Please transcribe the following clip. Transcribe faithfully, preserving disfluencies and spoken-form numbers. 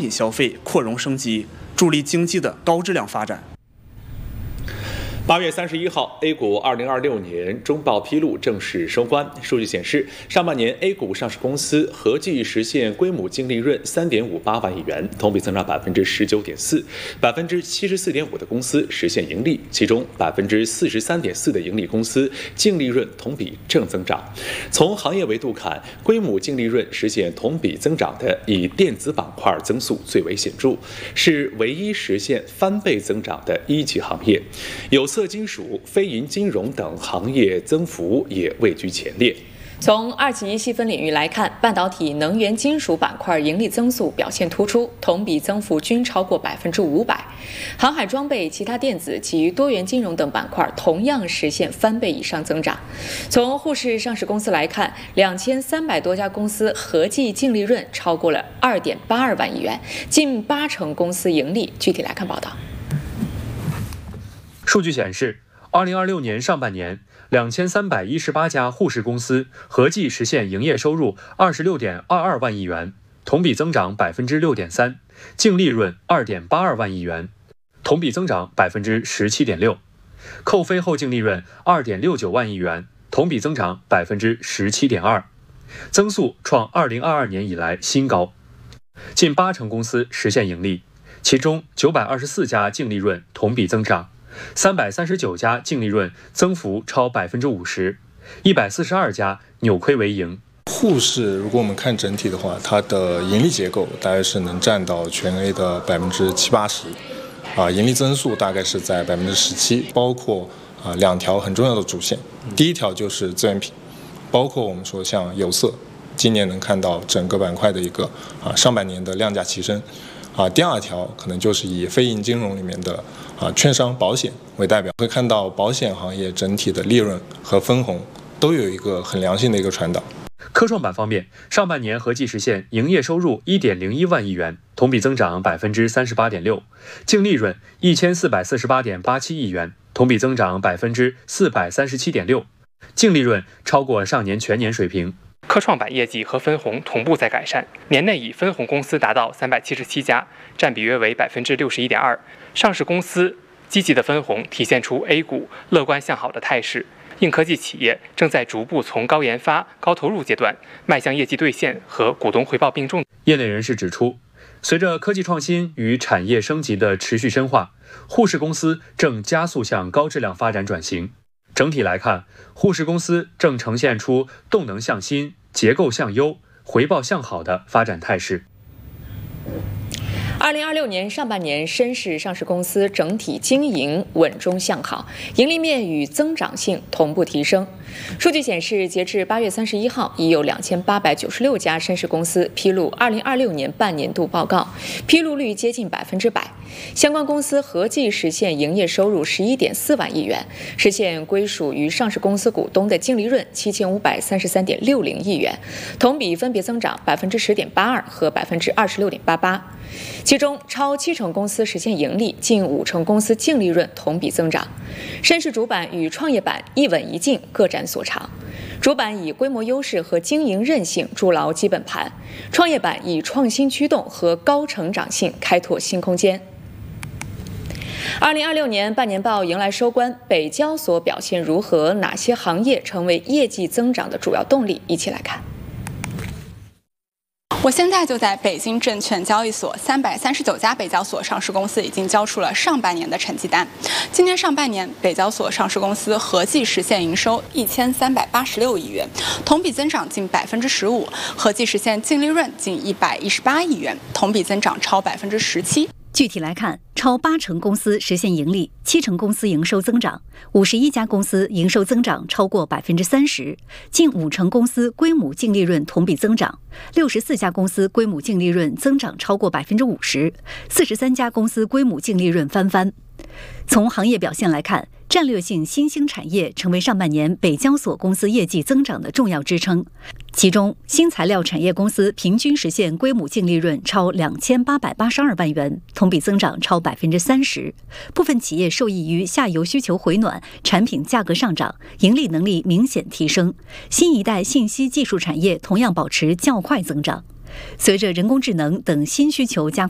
品消费扩容升级，助力经济的高质量发展。 八月三十一号 ，A 股二零二六年中报披露正式收官。数据显示，上半年 A 股上市公司合计实现规模净利润三点五八万亿元，同比增长百分之十九点四，百分之七十四点五的公司实现盈利，其中百分之四十三点四的盈利公司净利润同比正增长。从行业维度看，规模净利润实现同比增长的以电子板块增速最为显著，是唯一实现翻倍增长的一级行业。有色金属、非银金融等行业增幅也位居前列。 从二级细分领域来看，半导体、能源金属板块盈利增速表现突出，同比增幅均超过百分之五百。航海装备、其他电子及多元金融等板块同样实现翻倍以上增长。从沪市上市公司来看，两千三百多家公司合计净利润超过了二点八二万亿元，近八成公司盈利。具体来看报道。 数据显示，二零二六年上半年，两千三百一十八家沪市公司合计实现营业收入二十六点二二万亿元，同比增长百分之六点三，净利润二点八二万亿元，同比增长百分之十七点六，扣非后净利润二点六九万亿元，同比增长百分之十七点二，增速创二零二二年以来新高。近八成公司实现盈利，其中九百二十四家净利润同比增长。三百三十九家净利润增幅超百分之五十，一百四十二家扭亏为盈。 沪市如果我们看整体的话，它的盈利结构大概是能占到全 A 的百分之七八十，啊，盈利增速大概是在百分之十七，包括啊两条很重要的主线。第一条就是资源品，包括我们说像有色，今年能看到整个板块的一个啊上半年的量价齐升。啊，第二条可能就是以非银金融里面的啊券商、保险为代表，会看到保险行业整体的利润和分红都有一个很良性的一个传导。 科创板方面，上半年合计实现营业收入一点零一万亿元，同比增长百分之三十八点六，净利润一千四百四十八点八七亿元，同比增长百分之四百三十七点六，净利润超过上年全年水平。 科创板业绩和分红同步在改善，年内已分红公司达到三百七十七家，占比约为百分之六十一点二。上市公司积极的分红体现出 A 股乐观向好的态势。硬科技企业正在逐步从高研发、高投入阶段迈向业绩兑现和股东回报并重。 业内人士指出，随着科技创新与产业升级的持续深化，沪市公司正加速向高质量发展转型。整体来看，沪市公司正呈现出动能向新、结构向优、回报向好的发展态势。 二零二六年上半年，深市上市公司整体经营稳中向好，盈利面与增长性同步提升。数据显示，截至八月三十一号，已有两千八百九十六家深市公司披露二零二六年半年度报告，披露率接近百分之百。相关公司合计实现营业收入十一点四万亿元，实现归属于上市公司股东的净利润七千五百三十三点六零亿元，同比分别增长百分之十点八二和百分之二十六点八八。其中，超七成公司实现盈利，近五成公司净利润同比增长。深市主板与创业板一稳一静，各展所长。主板以规模优势和经营韧性筑牢基本盘，创业板以创新驱动和高成长性开拓新空间。二零二六年半年报迎来收官，北交所表现如何？哪些行业成为业绩增长的主要动力？一起来看。 我现在就在北京证券交易所，三百三十九家北交所上市公司已经交出了上半年的成绩单。今年上半年，北交所上市公司合计实现营收一千三百八十六亿元，同比增长近百分之十五；合计实现净利润近一百一十八亿元，同比增长超百分之十七。 具体来看，超八成公司实现盈利，七成公司营收增长，五十一家公司营收增长超过百分之三十，近五成公司归母净利润同比增长，六十四家公司归母净利润增长超过百分之五十，四十三家公司归母净利润翻番。从行业表现来看，战略性新兴产业成为上半年北交所公司业绩增长的重要支撑。其中，新材料产业公司平均实现归母净利润超两千八百八十二万元，同比增长超百分之三十。部分企业受益于下游需求回暖，产品价格上涨，盈利能力明显提升。新一代信息技术产业同样保持较快增长。随着人工智能等新需求加快